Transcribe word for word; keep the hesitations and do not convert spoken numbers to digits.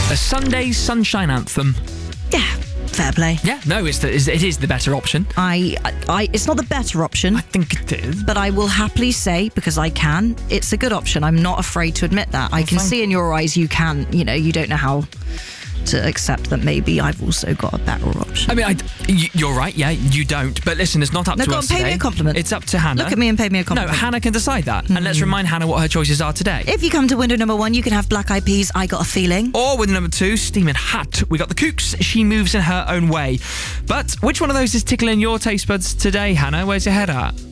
A Sunday sunshine anthem. Yeah, fair play. Yeah, no, it's the, it is the better option. I, I, it's not the better option. I think it is. But I will happily say, because I can, it's a good option. I'm not afraid to admit that. I can fine. see in your eyes you can, you know, you don't know how to accept that maybe I've also got a better option. I mean, I, y- you're right, yeah, you don't. But listen, it's not up No, to go us on, pay me today. a compliment. It's up to Hannah. Look at me and pay me a No, compliment. Hannah can decide that. Mm. And let's remind Hannah what her choices are today. If you come to window number one, you can have Black Eyed Peas, I Got a Feeling. Or with number two, Steaming Hat, we got the Kooks, She Moves in Her Own Way. But which one of those is tickling your taste buds today, Hannah? Where's your head at?